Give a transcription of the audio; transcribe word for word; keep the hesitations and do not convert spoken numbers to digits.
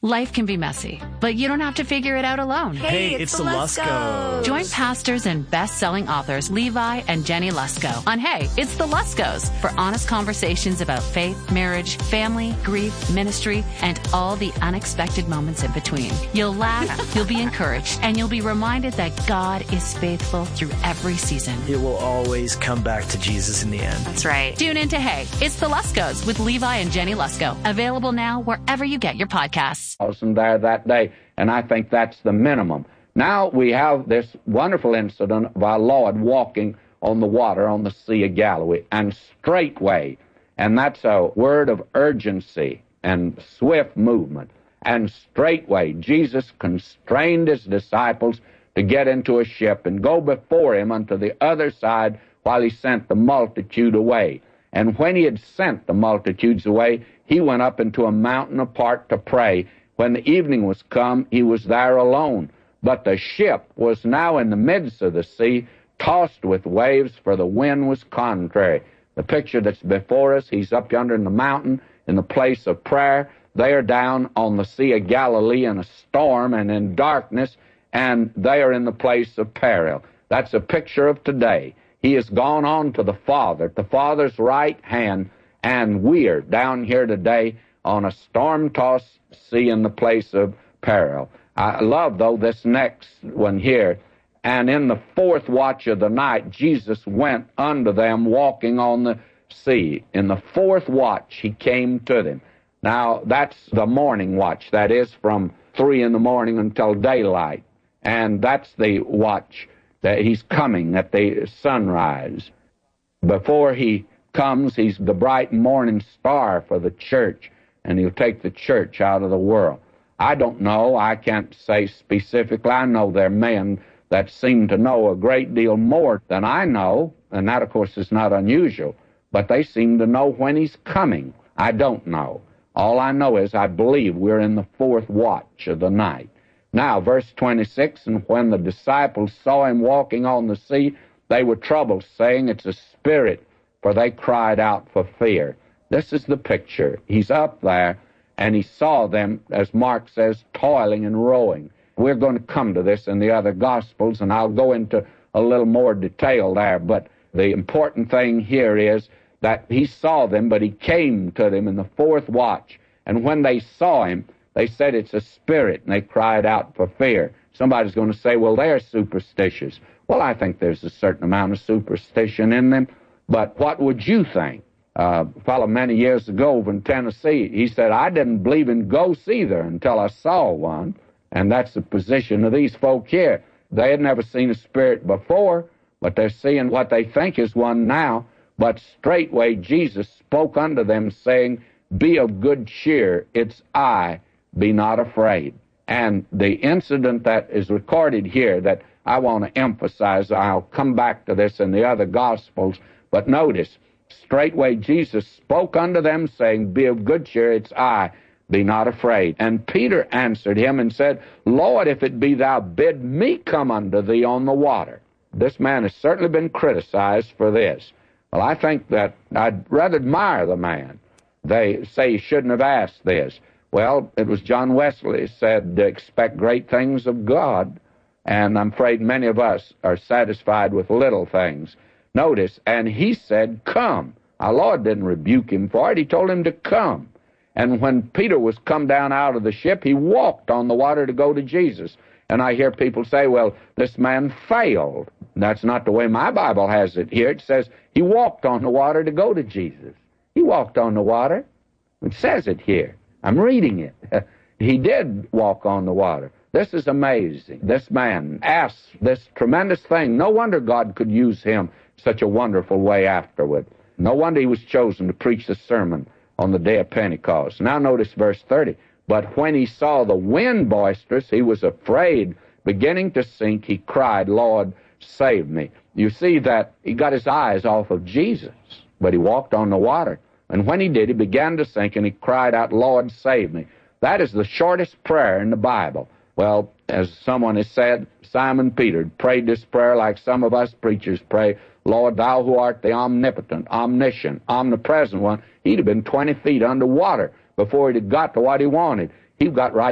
Life can be messy, but you don't have to figure it out alone. Hey, Hey, it's, it's the the Luskos. Join pastors and best-selling authors Levi and Jenny Lusko on Hey, It's the Luskos for honest conversations about faith, marriage, family, grief, ministry, and all the unexpected moments in between. You'll laugh, you'll be encouraged, and you'll be reminded that God is faithful through every season. It will always come back to Jesus in the end. That's right. Tune in to Hey, It's the Luskos with Levi and Jenny Lusko. Available now wherever you get your podcasts. There that day, and I think that's the minimum. Now we have this wonderful incident of our Lord walking on the water on the Sea of Galilee, and straightway, and that's a word of urgency and swift movement, and straightway Jesus constrained his disciples to get into a ship and go before him unto the other side while he sent the multitude away. And when he had sent the multitudes away, he went up into a mountain apart to pray. When the evening was come, he was there alone. But the ship was now in the midst of the sea, tossed with waves, for the wind was contrary. The picture that's before us, he's up yonder in the mountain, in the place of prayer. They are down on the Sea of Galilee in a storm and in darkness, and they are in the place of peril. That's a picture of today. He has gone on to the Father, the Father's right hand, and we're down here today on a storm-tossed sea in the place of peril. I love, though, this next one here. And in the fourth watch of the night, Jesus went unto them walking on the sea. In the fourth watch, he came to them. Now, that's the morning watch. That is from three in the morning until daylight. And that's the watch that he's coming at the sunrise. Before he comes, he's the bright morning star for the church, and he'll take the church out of the world. I don't know. I can't say specifically. I know there are men that seem to know a great deal more than I know, and that, of course, is not unusual, but they seem to know when he's coming. I don't know. All I know is I believe we're in the fourth watch of the night. Now, verse twenty-six, and when the disciples saw him walking on the sea, they were troubled, saying, it's a spirit, for they cried out for fear. This is the picture. He's up there, and he saw them, as Mark says, toiling and rowing. We're going to come to this in the other Gospels, and I'll go into a little more detail there, but the important thing here is that he saw them, but he came to them in the fourth watch, and when they saw him, they said it's a spirit, and they cried out for fear. Somebody's going to say, well, they're superstitious. Well, I think there's a certain amount of superstition in them, but what would you think? Uh, a fellow many years ago over in Tennessee, he said, I didn't believe in ghosts either until I saw one. And that's the position of these folk here. They had never seen a spirit before, but they're seeing what they think is one now. But straightway Jesus spoke unto them, saying, be of good cheer, it's I, be not afraid. And the incident that is recorded here that I want to emphasize, I'll come back to this in the other Gospels, but notice, straightway Jesus spoke unto them, saying, be of good cheer, it's I, be not afraid. And Peter answered him and said, Lord, if it be thou, bid me come unto thee on the water. This man has certainly been criticized for this. Well, I think that I'd rather admire the man. They say he shouldn't have asked this. Well, it was John Wesley said, expect great things of God, and I'm afraid many of us are satisfied with little things. Notice, and he said, come. Our Lord didn't rebuke him for it. He told him to come. And when Peter was come down out of the ship, he walked on the water to go to Jesus. And I hear people say, well, this man failed. That's not the way my Bible has it here. It says he walked on the water to go to Jesus. He walked on the water. It says it here. I'm reading it. He did walk on the water. This is amazing. This man asked this tremendous thing. No wonder God could use him such a wonderful way afterward. No wonder he was chosen to preach the sermon on the day of Pentecost. Now notice verse thirty. But when he saw the wind boisterous, he was afraid. Beginning to sink, he cried, Lord, save me. You see that he got his eyes off of Jesus, but he walked on the water. And when he did, he began to sink, and he cried out, Lord, save me. That is the shortest prayer in the Bible. Well, as someone has said, Simon Peter prayed this prayer like some of us preachers pray, Lord, thou who art the omnipotent, omniscient, omnipresent one. He'd have been twenty feet underwater before he'd have got to what he wanted. He got right